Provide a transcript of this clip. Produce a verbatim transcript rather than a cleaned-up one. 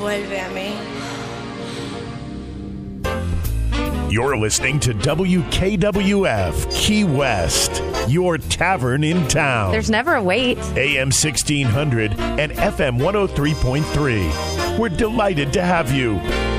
vuelve a mí. You're listening to W K W F Key West, your tavern in town. There's never a wait. A M sixteen hundred and F M one oh three point three. We're delighted to have you.